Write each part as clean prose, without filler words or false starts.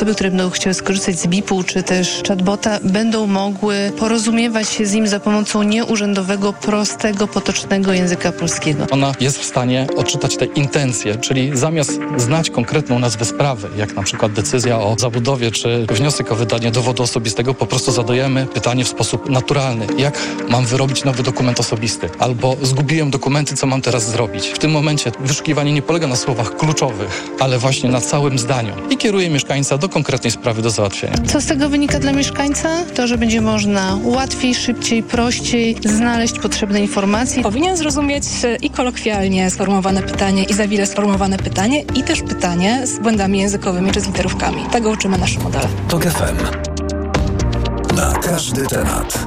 osoby, które będą chciały skorzystać z BIP-u czy też chatbota, będą mogły porozumiewać się z nim za pomocą nieurzędowego, prostego, potocznego języka polskiego. Ona jest w stanie odczytać te intencje, czyli zamiast znać konkretną nazwę sprawy, jak na przykład decyzja o zabudowie czy wniosek o wydanie dowodu osobistego, po prostu zadajemy pytanie w sposób naturalny. Jak mam wyrobić nowy dokument osobisty? Albo zgubiłem dokumenty, co mam teraz zrobić? W tym momencie wyszukiwanie nie polega na słowach kluczowych, ale właśnie na całym zdaniu i kieruje mieszkańca do konkretnej sprawy do załatwienia. Co z tego wynika dla mieszkańca? To, że będzie można łatwiej, szybciej, prościej znaleźć potrzebne informacje. Powinien zrozumieć i kolokwialnie sformułowane pytanie, i zawile sformułowane pytanie, i też pytanie z błędami językowymi czy z literówkami. Tego uczymy nasze modele. TOK FM. Na każdy temat.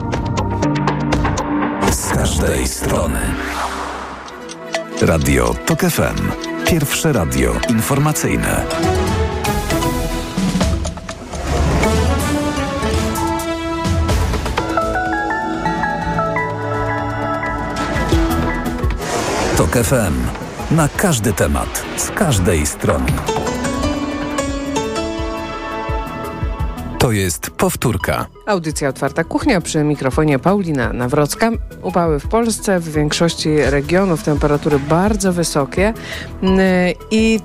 Z każdej strony. Radio TOK FM. Pierwsze radio informacyjne. TOK FM. Na każdy temat. Z każdej strony. To jest powtórka. Audycja Otwarta Kuchnia, przy mikrofonie Paulina Nawrocka. Upały w Polsce, w większości regionów temperatury bardzo wysokie i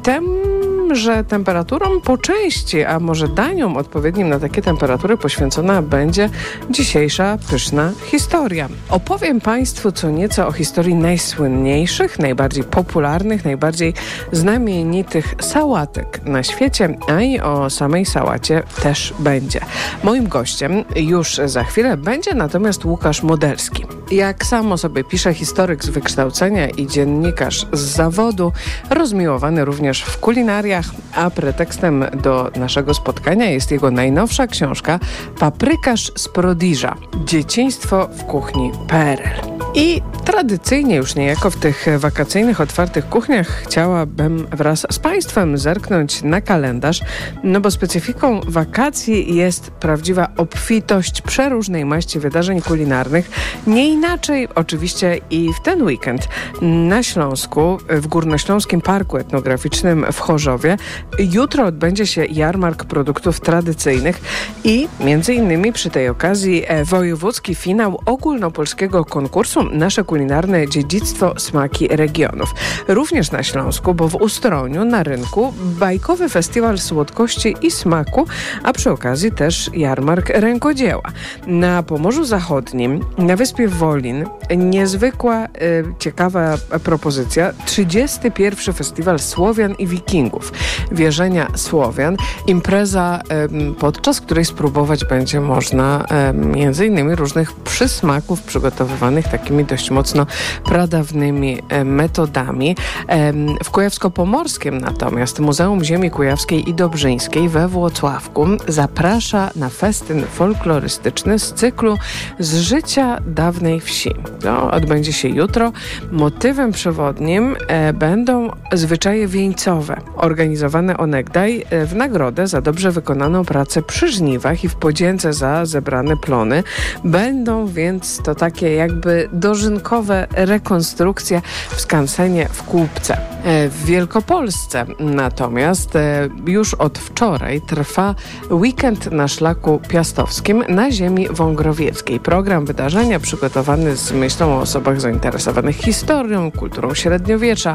że temperaturom po części, a może daniom odpowiednim na takie temperatury poświęcona będzie dzisiejsza pyszna historia. Opowiem Państwu co nieco o historii najsłynniejszych, najbardziej popularnych, najbardziej znamienitych sałatek na świecie, a i o samej sałacie też będzie. Moim gościem już za chwilę będzie natomiast Łukasz Modelski. Jak sam o sobie pisze, historyk z wykształcenia i dziennikarz z zawodu, rozmiłowany również w kulinariach, a pretekstem do naszego spotkania jest jego najnowsza książka Paprykarz z Prodiża. Dzieciństwo w kuchni PRL. I tradycyjnie już niejako w tych wakacyjnych, otwartych kuchniach chciałabym wraz z Państwem zerknąć na kalendarz, no bo specyfiką wakacji jest prawdziwa obfitość przeróżnej maści wydarzeń kulinarnych. Nie inaczej oczywiście i w ten weekend na Śląsku, w Górnośląskim Parku Etnograficznym w Chorzowie. Jutro odbędzie się jarmark produktów tradycyjnych i między innymi przy tej okazji wojewódzki finał ogólnopolskiego konkursu Nasze kulinarne dziedzictwo smaki regionów. Również na Śląsku, bo w Ustroniu na rynku bajkowy festiwal słodkości i smaku, a przy okazji też jarmark rękodzieła. Na Pomorzu Zachodnim, na wyspie Wolin, niezwykła, ciekawa propozycja. 31. Festiwal Słowian i Wikingów. Wierzenia Słowian. Impreza, podczas której spróbować będzie można między innymi różnych przysmaków przygotowywanych takimi dość mocno pradawnymi metodami. W Kujawsko-Pomorskim natomiast Muzeum Ziemi Kujawskiej i Dobrzyńskiej we Włocławku zaprasza na festyn folklorystyczny z cyklu Z życia dawnej wsi. To odbędzie się jutro. Motywem przewodnim będą zwyczaje wieńcowe, organizowane onegdaj w nagrodę za dobrze wykonaną pracę przy żniwach i w podzięce za zebrane plony. Będą więc to takie jakby dożynkowe rekonstrukcje w skansenie w Kłubce. W Wielkopolsce natomiast już od wczoraj trwa weekend na Szlaku Piastowskim na ziemi wągrowieckiej. Program wydarzenia przygotowany z myślą o osobach zainteresowanych historią, kulturą średniowiecza.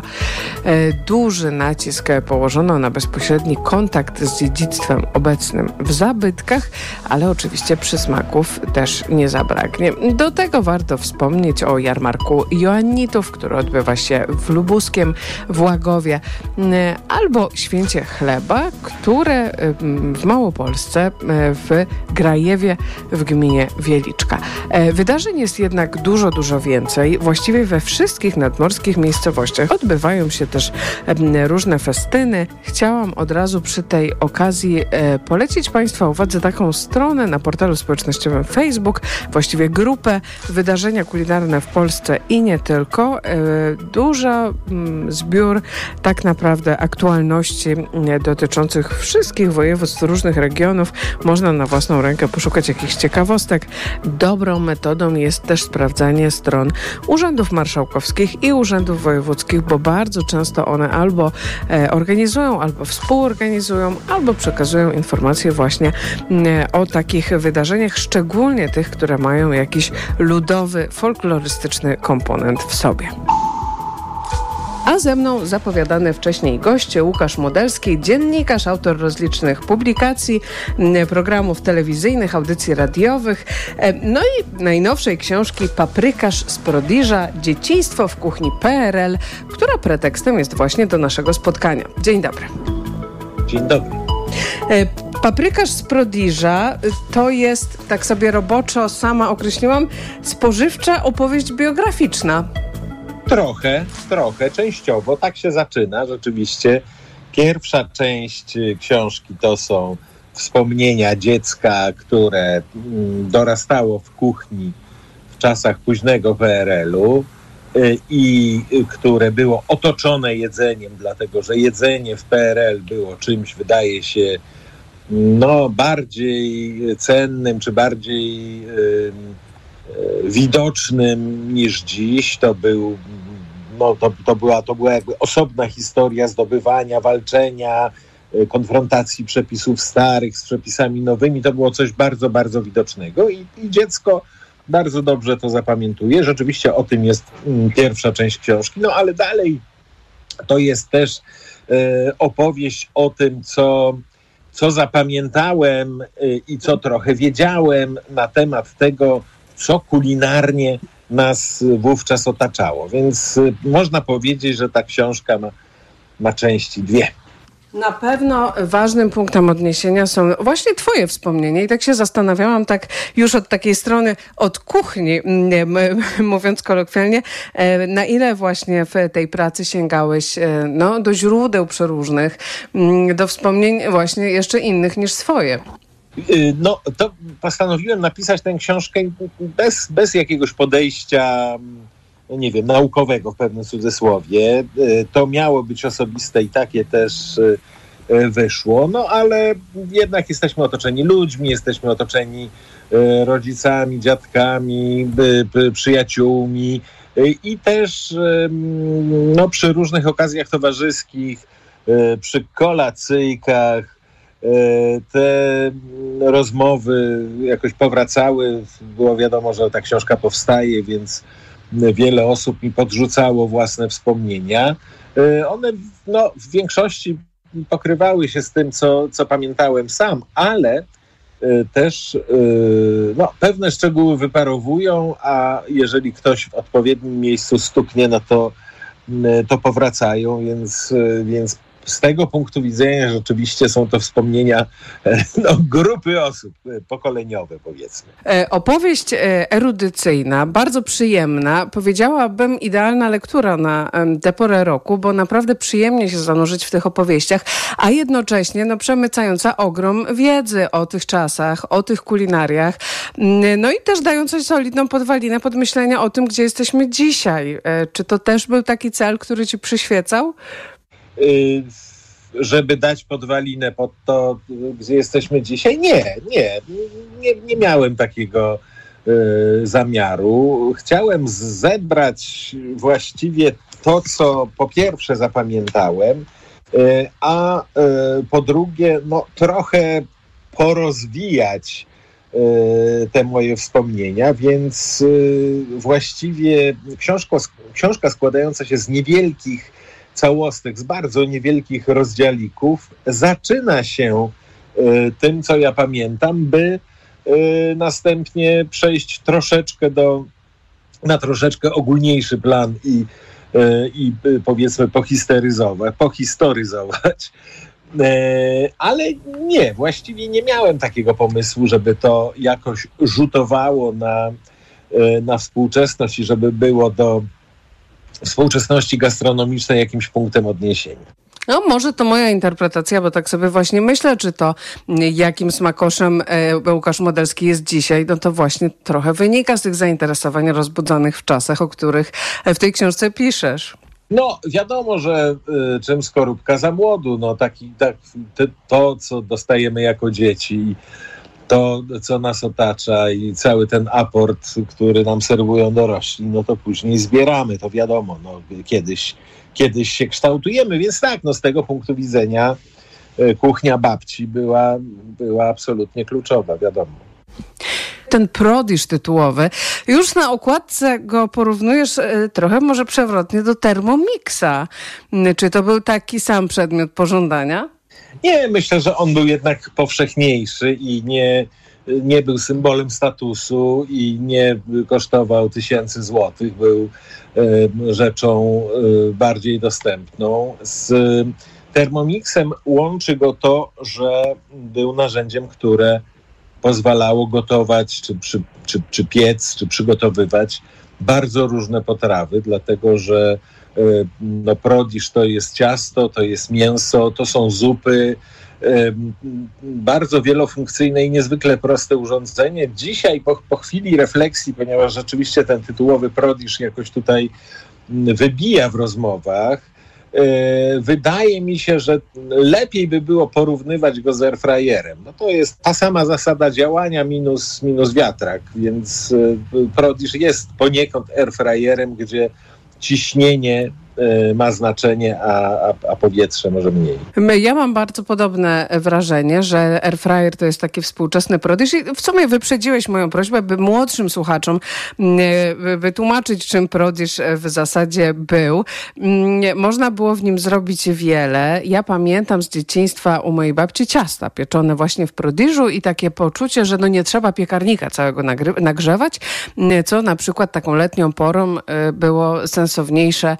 Duży nacisk położono na bezpośredni kontakt z dziedzictwem obecnym w zabytkach, ale oczywiście przysmaków też nie zabraknie. Do tego warto wspomnieć o jarmarku Joannitów, który odbywa się w Lubuskiem, w Łagowie, albo święcie chleba, które w Małopolsce w Grajewie w gminie Wieliczka. Wydarzeń jest jednak dużo, dużo więcej. Właściwie we wszystkich nadmorskich miejscowościach odbywają się też różne festyny. Chciałam od razu przy tej okazji polecić Państwa uwadze taką stronę na portalu społecznościowym Facebook, właściwie grupę Wydarzenia kulinarne w Polsce i nie tylko. Duża zbiórka zbiór tak naprawdę aktualności dotyczących wszystkich województw, różnych regionów. Można na własną rękę poszukać jakichś ciekawostek. Dobrą metodą jest też sprawdzanie stron urzędów marszałkowskich i urzędów wojewódzkich, bo bardzo często one albo organizują, albo współorganizują, albo przekazują informacje właśnie o takich wydarzeniach, szczególnie tych, które mają jakiś ludowy, folklorystyczny komponent w sobie. A ze mną zapowiadany wcześniej gość Łukasz Modelski, dziennikarz, autor rozlicznych publikacji, programów telewizyjnych, audycji radiowych, no i najnowszej książki Paprykarz z Prodiża, Dzieciństwo w kuchni PRL, która pretekstem jest właśnie do naszego spotkania. Dzień dobry. Dzień dobry. Paprykarz z Prodiża to jest, tak sobie roboczo sama określiłam, spożywcza opowieść biograficzna. Trochę, częściowo. Tak się zaczyna rzeczywiście. Pierwsza część książki to są wspomnienia dziecka, które dorastało w kuchni w czasach późnego PRL-u i które było otoczone jedzeniem, dlatego że jedzenie w PRL było czymś, wydaje się, bardziej cennym czy bardziej widocznym niż dziś. To była jakby osobna historia zdobywania, walczenia, konfrontacji przepisów starych z przepisami nowymi. To było coś bardzo, bardzo widocznego i dziecko bardzo dobrze to zapamiętuje. Rzeczywiście o tym jest pierwsza część książki, ale dalej to jest też opowieść o tym, co zapamiętałem i co trochę wiedziałem na temat tego, co kulinarnie nas wówczas otaczało. Więc można powiedzieć, że ta książka ma części dwie. Na pewno ważnym punktem odniesienia są właśnie twoje wspomnienia i tak się zastanawiałam, tak już od takiej strony, od kuchni, mówiąc kolokwialnie, na ile właśnie w tej pracy sięgałeś do źródeł przeróżnych, do wspomnień właśnie jeszcze innych niż swoje. To postanowiłem napisać tę książkę bez jakiegoś podejścia, naukowego w pewnym cudzysłowie. To miało być osobiste i takie też wyszło, ale jednak jesteśmy otoczeni ludźmi, jesteśmy otoczeni rodzicami, dziadkami, przyjaciółmi i też przy różnych okazjach towarzyskich, przy kolacyjkach te rozmowy jakoś powracały. Było wiadomo, że ta książka powstaje, więc wiele osób mi podrzucało własne wspomnienia. One w większości pokrywały się z tym, co pamiętałem sam, ale też pewne szczegóły wyparowują, a jeżeli ktoś w odpowiednim miejscu stuknie, to powracają, więc z tego punktu widzenia rzeczywiście są to wspomnienia grupy osób, pokoleniowe powiedzmy. Opowieść erudycyjna, bardzo przyjemna, powiedziałabym idealna lektura na tę porę roku, bo naprawdę przyjemnie się zanurzyć w tych opowieściach, a jednocześnie przemycająca ogrom wiedzy o tych czasach, o tych kulinariach, i też dająca solidną podwalinę pod myślenia o tym, gdzie jesteśmy dzisiaj. Czy to też był taki cel, który ci przyświecał? Żeby dać podwalinę pod to, gdzie jesteśmy dzisiaj? Nie miałem takiego zamiaru. Chciałem zebrać właściwie to, co po pierwsze zapamiętałem, a po drugie trochę porozwijać te moje wspomnienia, więc właściwie książka składająca się z niewielkich całostek, z bardzo niewielkich rozdziałików, zaczyna się tym, co ja pamiętam, by następnie przejść na troszeczkę ogólniejszy plan i powiedzmy pohistoryzować. Ale właściwie nie miałem takiego pomysłu, żeby to jakoś rzutowało na współczesność i żeby było do współczesności gastronomicznej jakimś punktem odniesienia. Może to moja interpretacja, bo tak sobie właśnie myślę, czy to jakim smakoszem Łukasz Modelski jest dzisiaj, to właśnie trochę wynika z tych zainteresowań rozbudzonych w czasach, o których w tej książce piszesz. No, wiadomo, że czym skorupka za młodu, to, co dostajemy jako dzieci, to, co nas otacza i cały ten aport, który nam serwują dorośli, no to później zbieramy, to wiadomo, kiedyś się kształtujemy, więc tak, z tego punktu widzenia kuchnia babci była absolutnie kluczowa, wiadomo. Ten prodiż tytułowy, już na okładce go porównujesz trochę może przewrotnie do Thermomixa. Czy to był taki sam przedmiot pożądania? Nie, myślę, że on był jednak powszechniejszy i nie był symbolem statusu i nie kosztował 1000 złotych. Był rzeczą bardziej dostępną. Z Thermomixem łączy go to, że był narzędziem, które pozwalało gotować, czy piec, czy przygotowywać bardzo różne potrawy, dlatego że prodiż to jest ciasto, to jest mięso, to są zupy, bardzo wielofunkcyjne i niezwykle proste urządzenie. Dzisiaj po chwili refleksji, ponieważ rzeczywiście ten tytułowy prodiż jakoś tutaj wybija w rozmowach, wydaje mi się, że lepiej by było porównywać go z airfryerem. To jest ta sama zasada działania minus wiatrak, więc prodiż jest poniekąd airfryerem, gdzie ciśnienie ma znaczenie, a powietrze może mniej. Ja mam bardzo podobne wrażenie, że airfryer to jest taki współczesny prodiż i w sumie wyprzedziłeś moją prośbę, by młodszym słuchaczom wytłumaczyć, czym prodiż w zasadzie był. Można było w nim zrobić wiele. Ja pamiętam z dzieciństwa u mojej babci ciasta pieczone właśnie w prodiżu i takie poczucie, że nie trzeba piekarnika całego nagrzewać, co na przykład taką letnią porą było sensowniejsze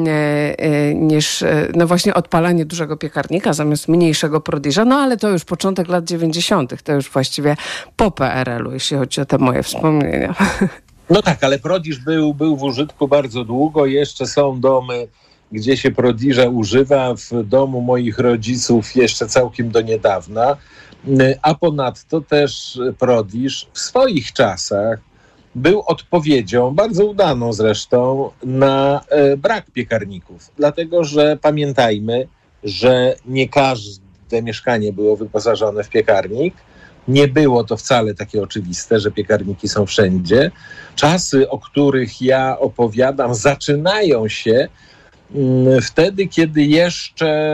niż właśnie odpalanie dużego piekarnika zamiast mniejszego prodiża, ale to już początek lat 90. To już właściwie po PRL-u, jeśli chodzi o te moje wspomnienia. No tak, ale prodiż był w użytku bardzo długo. Jeszcze są domy, gdzie się prodiża używa. W domu moich rodziców jeszcze całkiem do niedawna. A ponadto też prodiż w swoich czasach był odpowiedzią, bardzo udaną zresztą, na brak piekarników. Dlatego, że pamiętajmy, że nie każde mieszkanie było wyposażone w piekarnik. Nie było to wcale takie oczywiste, że piekarniki są wszędzie. Czasy, o których ja opowiadam, zaczynają się wtedy, kiedy jeszcze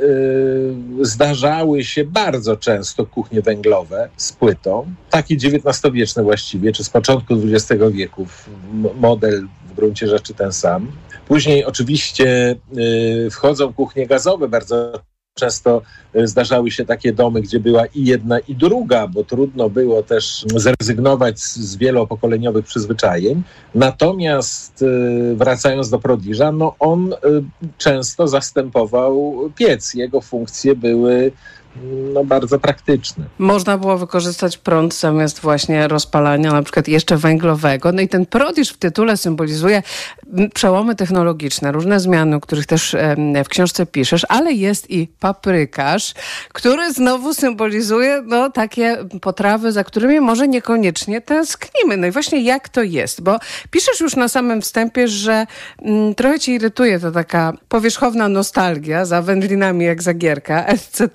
zdarzały się bardzo często kuchnie węglowe z płytą, takie XIX-wieczne właściwie, czy z początku XX wieku, model w gruncie rzeczy ten sam. Później oczywiście wchodzą kuchnie gazowe, bardzo często zdarzały się takie domy, gdzie była i jedna, i druga, bo trudno było też zrezygnować z wielopokoleniowych przyzwyczajeń. Natomiast wracając do prodiża, on często zastępował piec. Jego funkcje były bardzo praktyczne. Można było wykorzystać prąd zamiast właśnie rozpalania na przykład jeszcze węglowego. I ten prodiż w tytule symbolizuje przełomy technologiczne, różne zmiany, o których też w książce piszesz, ale jest i paprykarz, który znowu symbolizuje takie potrawy, za którymi może niekoniecznie tęsknimy. I właśnie jak to jest? Bo piszesz już na samym wstępie, że trochę cię irytuje to taka powierzchowna nostalgia za wędlinami jak Zagierka, etc.,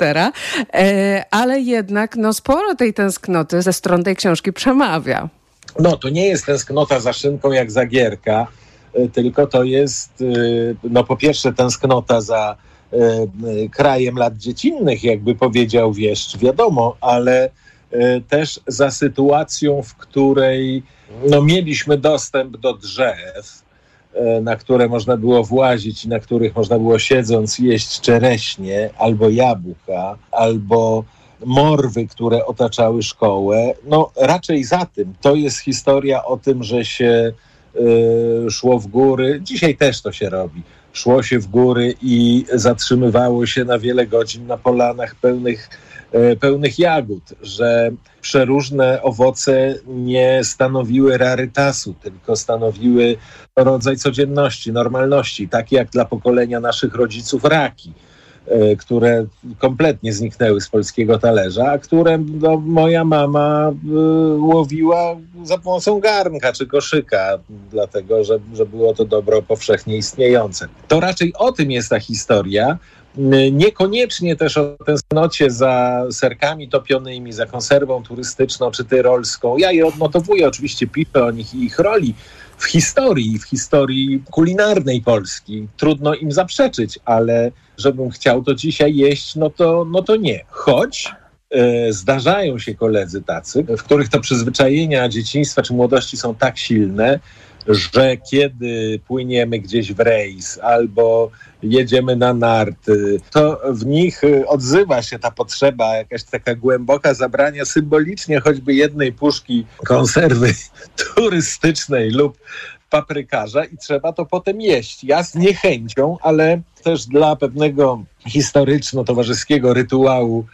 ale jednak sporo tej tęsknoty ze stron tej książki przemawia. To nie jest tęsknota za szynką jak Zagierka, tylko to jest po pierwsze tęsknota za krajem lat dziecinnych, jakby powiedział wieszcz, wiadomo, ale też za sytuacją, w której mieliśmy dostęp do drzew, na które można było włazić i na których można było siedząc jeść czereśnie, albo jabłka, albo morwy, które otaczały szkołę. Raczej za tym. To jest historia o tym, że się szło w góry. Dzisiaj też to się robi. Szło się w góry i zatrzymywało się na wiele godzin na polanach pełnych jagód, że przeróżne owoce nie stanowiły rarytasu, tylko stanowiły rodzaj codzienności, normalności, takie jak dla pokolenia naszych rodziców raki. które kompletnie zniknęły z polskiego talerza, a które moja mama łowiła za pomocą garnka czy koszyka, dlatego że było to dobro powszechnie istniejące. To raczej o tym jest ta historia. Niekoniecznie też o tęsknocie za serkami topionymi, za konserwą turystyczną czy tyrolską. Ja je odnotowuję, oczywiście piszę o nich i ich roli w historii kulinarnej Polski. Trudno im zaprzeczyć, ale żebym chciał to dzisiaj jeść, no to nie. Choć zdarzają się koledzy tacy, w których to przyzwyczajenia dzieciństwa czy młodości są tak silne, że kiedy płyniemy gdzieś w rejs albo jedziemy na narty, to w nich odzywa się ta potrzeba jakaś taka głęboka zabrania symbolicznie choćby jednej puszki konserwy turystycznej lub paprykarza i trzeba to potem jeść. Ja z niechęcią, ale też dla pewnego historyczno-towarzyskiego rytuału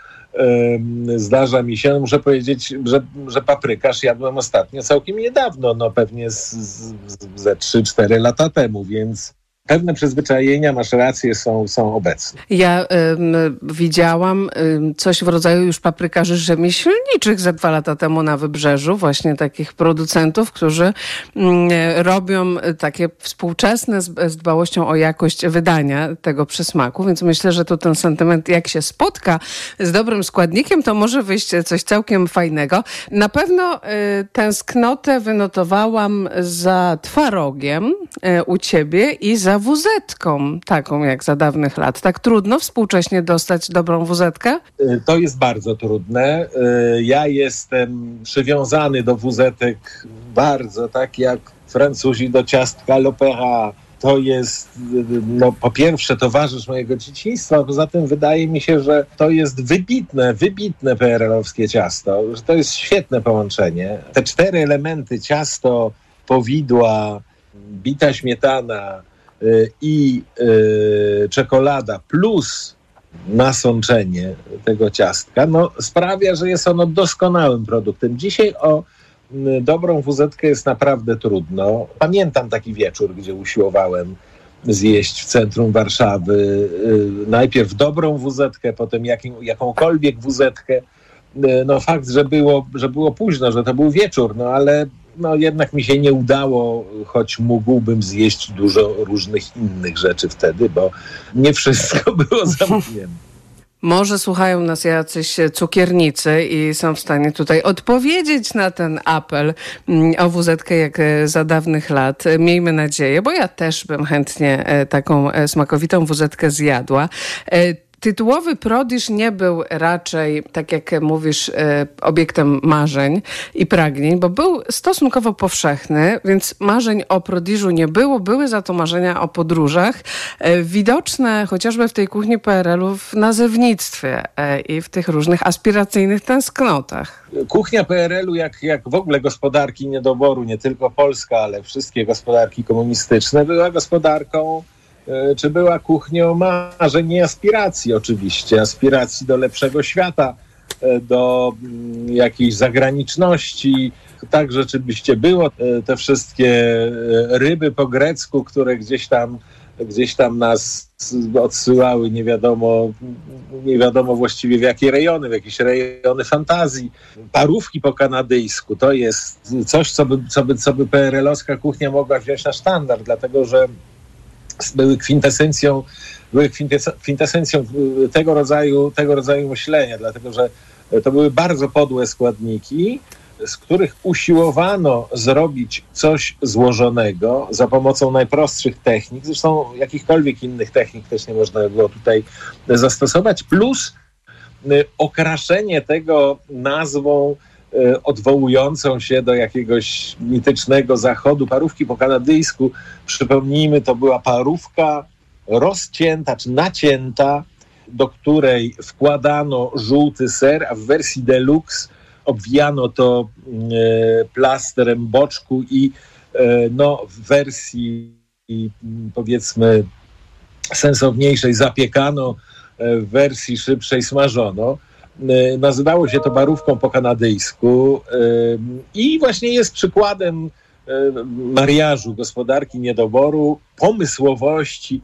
zdarza mi się, muszę powiedzieć, że paprykarz jadłem ostatnio całkiem niedawno, pewnie ze 3-4 lata temu, więc pewne przyzwyczajenia, masz rację, są obecne. Ja widziałam coś w rodzaju już paprykarzy rzemieślniczych ze 2 lata temu na Wybrzeżu, właśnie takich producentów, którzy robią takie współczesne z dbałością o jakość wydania tego przysmaku, więc myślę, że tu ten sentyment, jak się spotka z dobrym składnikiem, to może wyjść coś całkiem fajnego. Na pewno tęsknotę wynotowałam za twarogiem u ciebie i za wuzetką, taką jak za dawnych lat. Tak trudno współcześnie dostać dobrą wuzetkę? To jest bardzo trudne. Ja jestem przywiązany do wuzetek bardzo, tak jak Francuzi do ciastka l'Opéra. To jest, po pierwsze, towarzysz mojego dzieciństwa, a poza tym wydaje mi się, że to jest wybitne PRL-owskie ciasto, że to jest świetne połączenie. Te 4 elementy, ciasto, powidła, bita śmietana i czekolada plus nasączenie tego ciastka, sprawia, że jest ono doskonałym produktem. Dzisiaj o dobrą wuzetkę jest naprawdę trudno. Pamiętam taki wieczór, gdzie usiłowałem zjeść w centrum Warszawy najpierw dobrą wuzetkę, potem jakąkolwiek wuzetkę. Fakt, że było późno, że to był wieczór, ale jednak mi się nie udało, choć mógłbym zjeść dużo różnych innych rzeczy wtedy, bo nie wszystko było zamknięte. Może słuchają nas jacyś cukiernicy i są w stanie tutaj odpowiedzieć na ten apel o wuzetkę jak za dawnych lat. Miejmy nadzieję, bo ja też bym chętnie taką smakowitą wuzetkę zjadła. Tytułowy Prodiż nie był raczej, tak jak mówisz, obiektem marzeń i pragnień, bo był stosunkowo powszechny, więc marzeń o Prodiżu nie było. Były za to marzenia o podróżach, widoczne chociażby w tej kuchni PRL-u w nazewnictwie i w tych różnych aspiracyjnych tęsknotach. Kuchnia PRL-u, jak w ogóle gospodarki niedoboru, nie tylko Polska, ale wszystkie gospodarki komunistyczne, była gospodarką, czy była kuchnią marzeń i aspiracji oczywiście, aspiracji do lepszego świata, do jakiejś zagraniczności. Tak rzeczywiście było. Te wszystkie ryby po grecku, które gdzieś tam nas odsyłały, nie wiadomo właściwie w jakie rejony, w jakieś rejony fantazji. Parówki po kanadyjsku to jest coś, co by PRL-owska kuchnia mogła wziąć na sztandar, dlatego że były kwintesencją tego rodzaju myślenia, dlatego że to były bardzo podłe składniki, z których usiłowano zrobić coś złożonego za pomocą najprostszych technik, zresztą jakichkolwiek innych technik też nie można było tutaj zastosować, plus okraszenie tego nazwą odwołującą się do jakiegoś mitycznego zachodu. Parówki po kanadyjsku, przypomnijmy, to była parówka rozcięta czy nacięta, do której wkładano żółty ser, a w wersji deluxe obwijano to plasterem boczku i w wersji powiedzmy sensowniejszej zapiekano, w wersji szybszej smażono. Nazywało się to parówką po kanadyjsku i właśnie jest przykładem mariażu gospodarki niedoboru, pomysłowości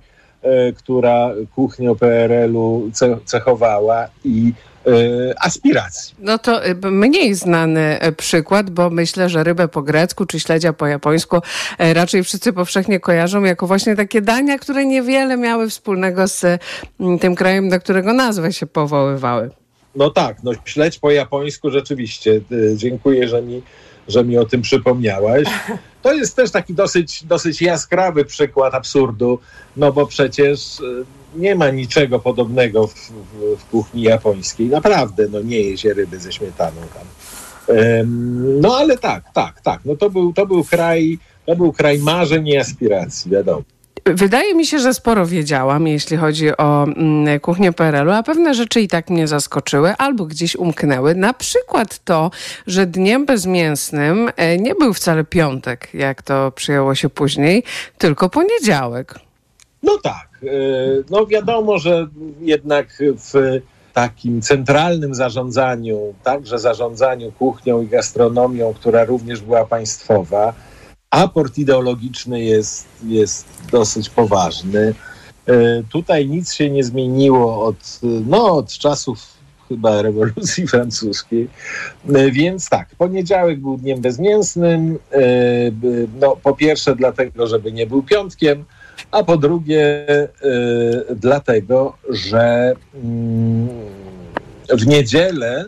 która kuchnię PRL-u cechowała i aspiracji. No to mniej znany przykład, bo myślę, że rybę po grecku czy śledzia po japońsku raczej wszyscy powszechnie kojarzą jako właśnie takie dania, które niewiele miały wspólnego z tym krajem, do którego nazwy się powoływały. No tak, śledź po japońsku rzeczywiście. Dziękuję, że mi o tym przypomniałaś. To jest też taki dosyć jaskrawy przykład absurdu, no bo przecież nie ma niczego podobnego w kuchni japońskiej. Naprawdę, nie je się ryby ze śmietaną tam. No ale tak. No to był kraj marzeń i aspiracji, wiadomo. Wydaje mi się, że sporo wiedziałam, jeśli chodzi o kuchnię PRL-u, a pewne rzeczy i tak mnie zaskoczyły albo gdzieś umknęły. Na przykład to, że dniem bezmięsnym nie był wcale piątek, jak to przyjęło się później, tylko poniedziałek. No tak. No wiadomo, że jednak w takim centralnym zarządzaniu, także zarządzaniu kuchnią i gastronomią, która również była państwowa, aport ideologiczny jest dosyć poważny. Tutaj nic się nie zmieniło od czasów chyba rewolucji francuskiej. Więc tak, poniedziałek był dniem bezmięsnym. Po pierwsze dlatego, żeby nie był piątkiem, a po drugie dlatego, że w niedzielę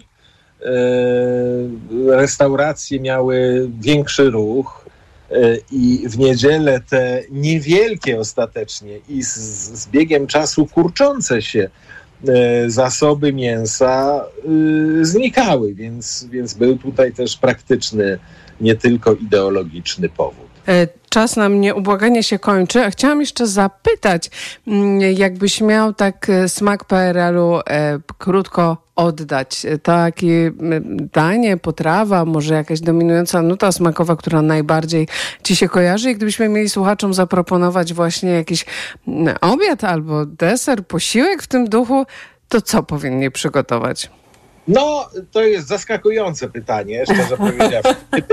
restauracje miały większy ruch i w niedzielę te niewielkie ostatecznie i z biegiem czasu kurczące się zasoby mięsa znikały, więc był tutaj też praktyczny, nie tylko ideologiczny powód. Czas nam nieubłaganie się kończy, a chciałam jeszcze zapytać, jakbyś miał tak smak PRL-u krótko oddać, takie danie, potrawa, może jakaś dominująca nuta smakowa, która najbardziej ci się kojarzy, i gdybyśmy mieli słuchaczom zaproponować właśnie jakiś obiad albo deser, posiłek w tym duchu, to co powinni przygotować? No, to jest zaskakujące pytanie, szczerze powiedziawszy.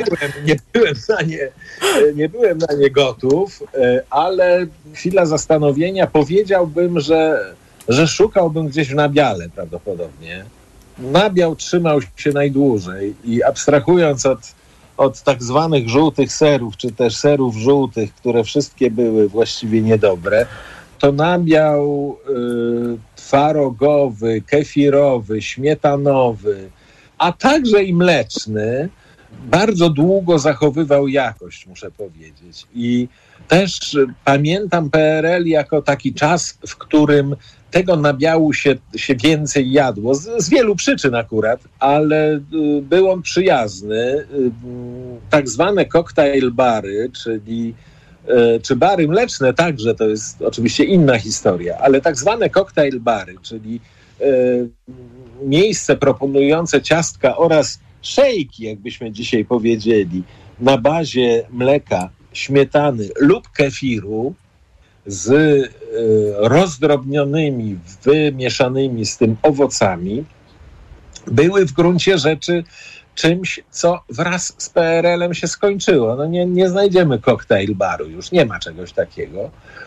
Nie byłem na nie gotów, ale chwila zastanowienia, powiedziałbym, że szukałbym gdzieś w nabiale prawdopodobnie. Nabiał trzymał się najdłużej i abstrahując od tak zwanych żółtych serów, czy też serów żółtych, które wszystkie były właściwie niedobre, to nabiał twarogowy, kefirowy, śmietanowy, a także i mleczny bardzo długo zachowywał jakość, muszę powiedzieć. I też pamiętam PRL jako taki czas, w którym tego nabiału się więcej jadło, z wielu przyczyn akurat, ale był on przyjazny. Tak zwane cocktail bary, czy bary mleczne także, to jest oczywiście inna historia, ale tak zwane cocktail bary, czyli miejsce proponujące ciastka oraz szejki, jakbyśmy dzisiaj powiedzieli, na bazie mleka, śmietany lub kefiru z rozdrobnionymi, wymieszanymi z tym owocami, były w gruncie rzeczy czymś, co wraz z PRL-em się skończyło. No nie znajdziemy cocktail baru, już nie ma czegoś takiego.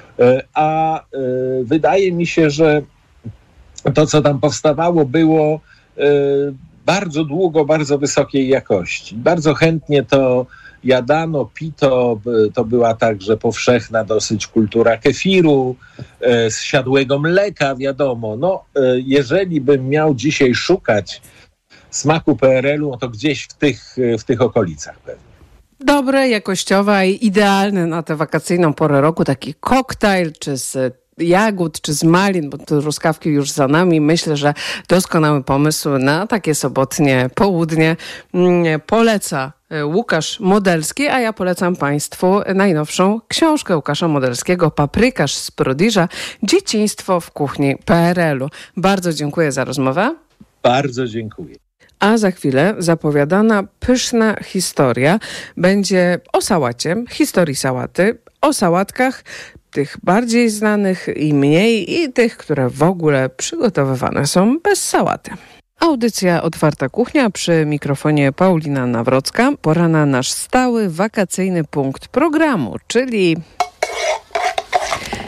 A wydaje mi się, że to, co tam powstawało, było bardzo długo, bardzo wysokiej jakości. Bardzo chętnie to jadano, pito, to była także powszechna dosyć kultura kefiru, zsiadłego mleka, wiadomo. No, jeżeli bym miał dzisiaj szukać smaku PRL-u, no to gdzieś w tych okolicach pewnie. Dobre, jakościowe i idealne na tę wakacyjną porę roku, taki koktajl, czy z jagód, czy z malin, bo te truskawki już za nami. Myślę, że doskonały pomysł na takie sobotnie południe. Poleca Łukasz Modelski, a ja polecam Państwu najnowszą książkę Łukasza Modelskiego, Paprykarz z Prodiża, Dzieciństwo w kuchni PRL-u. Bardzo dziękuję za rozmowę. Bardzo dziękuję. A za chwilę zapowiadana pyszna historia będzie o sałacie, historii sałaty, o sałatkach, tych bardziej znanych i mniej, i tych, które w ogóle przygotowywane są bez sałaty. Audycja Otwarta Kuchnia, przy mikrofonie Paulina Nawrocka. Pora na nasz stały, wakacyjny punkt programu, czyli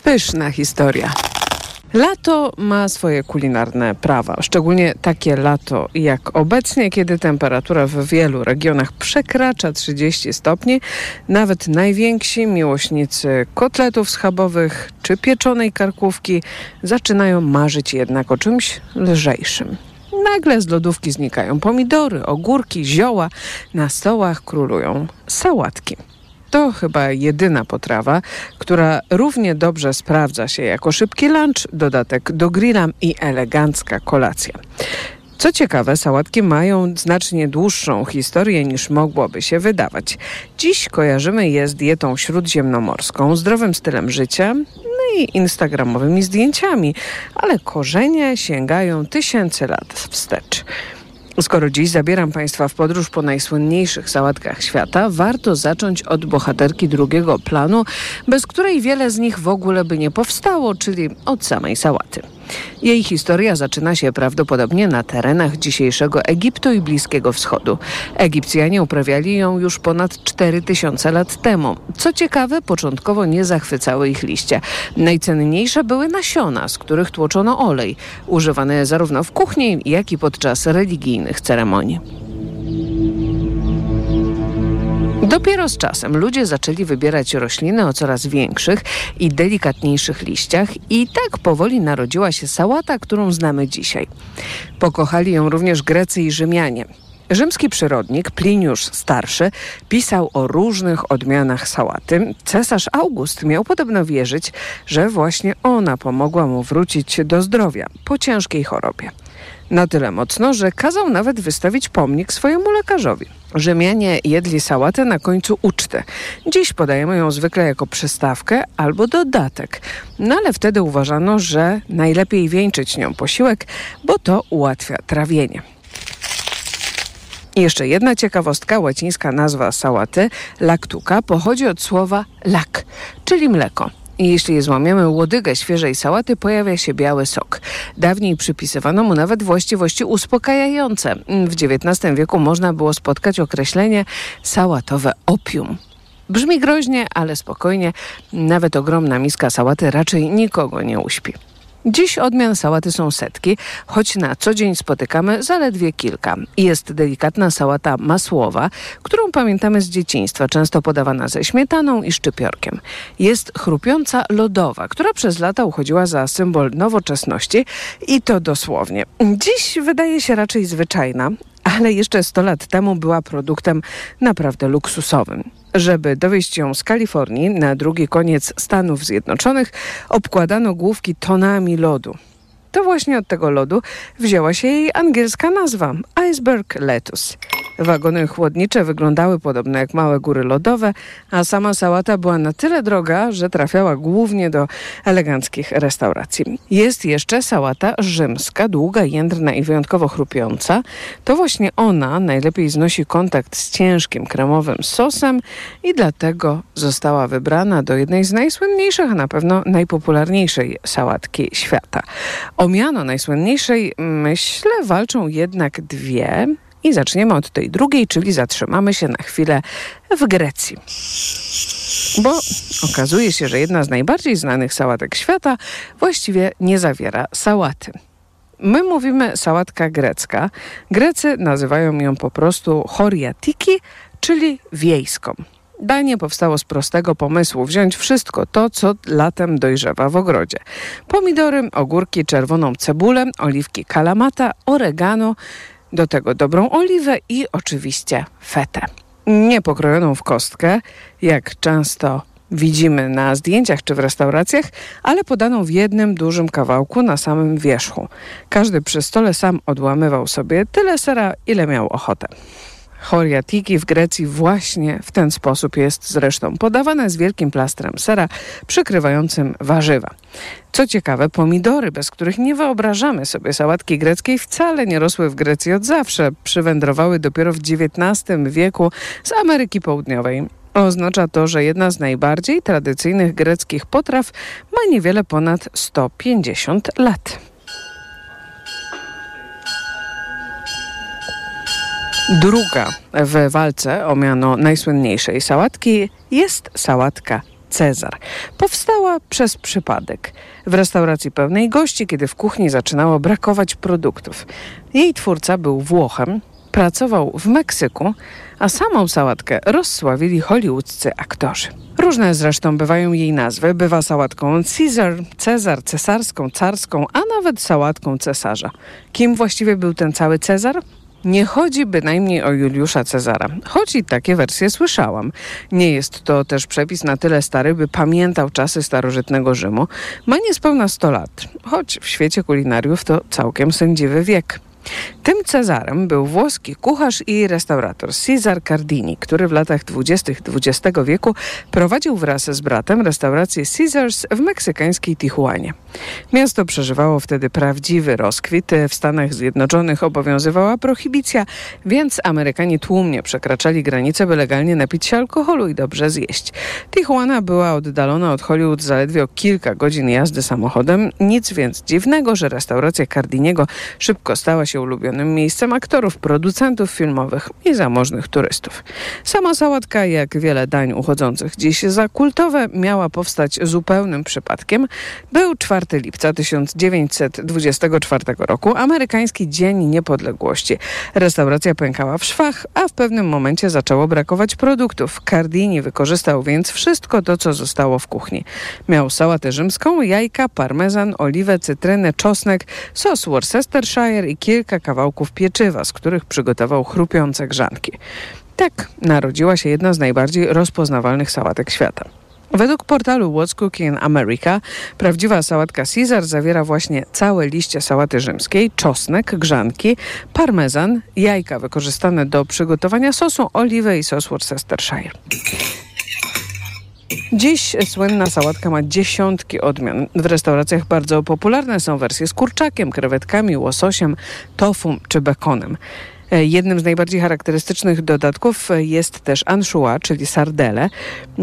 Pyszna historia. Lato ma swoje kulinarne prawa, szczególnie takie lato jak obecnie, kiedy temperatura w wielu regionach przekracza 30 stopni. Nawet najwięksi miłośnicy kotletów schabowych czy pieczonej karkówki zaczynają marzyć jednak o czymś lżejszym. Nagle z lodówki znikają pomidory, ogórki, zioła. Na stołach królują sałatki. To chyba jedyna potrawa, która równie dobrze sprawdza się jako szybki lunch, dodatek do grilla i elegancka kolacja. Co ciekawe, sałatki mają znacznie dłuższą historię niż mogłoby się wydawać. Dziś kojarzymy je z dietą śródziemnomorską, zdrowym stylem życia, no i instagramowymi zdjęciami, ale korzenie sięgają tysięcy lat wstecz. Skoro dziś zabieram Państwa w podróż po najsłynniejszych sałatkach świata, warto zacząć od bohaterki drugiego planu, bez której wiele z nich w ogóle by nie powstało, czyli od samej sałaty. Jej historia zaczyna się prawdopodobnie na terenach dzisiejszego Egiptu i Bliskiego Wschodu. Egipcjanie uprawiali ją już ponad 4000 lat temu. Co ciekawe, początkowo nie zachwycały ich liście. Najcenniejsze były nasiona, z których tłoczono olej, używane zarówno w kuchni, jak i podczas religijnych ceremonii. Dopiero z czasem ludzie zaczęli wybierać rośliny o coraz większych i delikatniejszych liściach i tak powoli narodziła się sałata, którą znamy dzisiaj. Pokochali ją również Grecy i Rzymianie. Rzymski przyrodnik Pliniusz Starszy pisał o różnych odmianach sałaty. Cesarz August miał podobno wierzyć, że właśnie ona pomogła mu wrócić do zdrowia po ciężkiej chorobie. Na tyle mocno, że kazał nawet wystawić pomnik swojemu lekarzowi. Rzymianie jedli sałatę na końcu uczty. Dziś podajemy ją zwykle jako przystawkę albo dodatek. No ale wtedy uważano, że najlepiej wieńczyć nią posiłek, bo to ułatwia trawienie. I jeszcze jedna ciekawostka, łacińska nazwa sałaty, lactuca, pochodzi od słowa lac, czyli mleko. I jeśli złamiemy łodygę świeżej sałaty, pojawia się biały sok. Dawniej przypisywano mu nawet właściwości uspokajające. W XIX wieku można było spotkać określenie sałatowe opium. Brzmi groźnie, ale spokojnie. Nawet ogromna miska sałaty raczej nikogo nie uśpi. Dziś odmian sałaty są setki, choć na co dzień spotykamy zaledwie kilka. Jest delikatna sałata masłowa, którą pamiętamy z dzieciństwa, często podawana ze śmietaną i szczypiorkiem. Jest chrupiąca lodowa, która przez lata uchodziła za symbol nowoczesności i to dosłownie. Dziś wydaje się raczej zwyczajna, ale jeszcze 100 lat temu była produktem naprawdę luksusowym. Żeby dowieźć ją z Kalifornii na drugi koniec Stanów Zjednoczonych, obkładano główki tonami lodu. To właśnie od tego lodu wzięła się jej angielska nazwa – iceberg lettuce. Wagony chłodnicze wyglądały podobno jak małe góry lodowe, a sama sałata była na tyle droga, że trafiała głównie do eleganckich restauracji. Jest jeszcze sałata rzymska, długa, jędrna i wyjątkowo chrupiąca. To właśnie ona najlepiej znosi kontakt z ciężkim kremowym sosem i dlatego została wybrana do jednej z najsłynniejszych, a na pewno najpopularniejszej sałatki świata. O miano najsłynniejszej, myślę, walczą jednak dwie. I zaczniemy od tej drugiej, czyli zatrzymamy się na chwilę w Grecji. Bo okazuje się, że jedna z najbardziej znanych sałatek świata właściwie nie zawiera sałaty. My mówimy sałatka grecka. Grecy nazywają ją po prostu choriatiki, czyli wiejską. Danie powstało z prostego pomysłu: wziąć wszystko to, co latem dojrzewa w ogrodzie. Pomidory, ogórki, czerwoną cebulę, oliwki kalamata, oregano, do tego dobrą oliwę i oczywiście fetę. Nie pokrojoną w kostkę, jak często widzimy na zdjęciach czy w restauracjach, ale podaną w jednym dużym kawałku na samym wierzchu. Każdy przy stole sam odłamywał sobie tyle sera, ile miał ochotę. Choriatiki w Grecji właśnie w ten sposób jest zresztą podawane, z wielkim plastrem sera przykrywającym warzywa. Co ciekawe, pomidory, bez których nie wyobrażamy sobie sałatki greckiej, wcale nie rosły w Grecji od zawsze. Przywędrowały dopiero w XIX wieku z Ameryki Południowej. Oznacza to, że jedna z najbardziej tradycyjnych greckich potraw ma niewiele ponad 150 lat. Druga w walce o miano najsłynniejszej sałatki jest sałatka Cezar. Powstała przez przypadek. W restauracji pełnej gości, kiedy w kuchni zaczynało brakować produktów. Jej twórca był Włochem, pracował w Meksyku, a samą sałatkę rozsławili hollywoodzcy aktorzy. Różne zresztą bywają jej nazwy. Bywa sałatką Cezar, cesarską, carską, a nawet sałatką cesarza. Kim właściwie był ten cały Cezar? Nie chodzi bynajmniej o Juliusza Cezara, choć i takie wersje słyszałam. Nie jest to też przepis na tyle stary, by pamiętał czasy starożytnego Rzymu. Ma niespełna 100 lat, choć w świecie kulinariów to całkiem sędziwy wiek. Tym Cezarem był włoski kucharz i restaurator Cesare Cardini, który w latach 20. XX wieku prowadził wraz z bratem restaurację Caesars w meksykańskiej Tijuanie. Miasto przeżywało wtedy prawdziwy rozkwit. W Stanach Zjednoczonych obowiązywała prohibicja, więc Amerykanie tłumnie przekraczali granice, by legalnie napić się alkoholu i dobrze zjeść. Tijuana była oddalona od Hollywood zaledwie o kilka godzin jazdy samochodem. Nic więc dziwnego, że restauracja Cardiniego szybko stała się ulubionym miejscem aktorów, producentów filmowych i zamożnych turystów. Sama sałatka, jak wiele dań uchodzących dziś za kultowe, miała powstać zupełnym przypadkiem. Był 4 lipca 1924 roku, amerykański Dzień Niepodległości. Restauracja pękała w szwach, a w pewnym momencie zaczęło brakować produktów. Cardini wykorzystał więc wszystko to, co zostało w kuchni. Miał sałatę rzymską, jajka, parmezan, oliwę, cytrynę, czosnek, sos Worcestershire i kilka kawałków pieczywa, z których przygotował chrupiące grzanki. Tak narodziła się jedna z najbardziej rozpoznawalnych sałatek świata. Według portalu What's Cooking in America prawdziwa sałatka Caesar zawiera właśnie całe liście sałaty rzymskiej, czosnek, grzanki, parmezan, jajka wykorzystane do przygotowania sosu, oliwę i sos Worcestershire. Dziś słynna sałatka ma dziesiątki odmian. W restauracjach bardzo popularne są wersje z kurczakiem, krewetkami, łososiem, tofu czy bekonem. Jednym z najbardziej charakterystycznych dodatków jest też anchois, czyli sardele.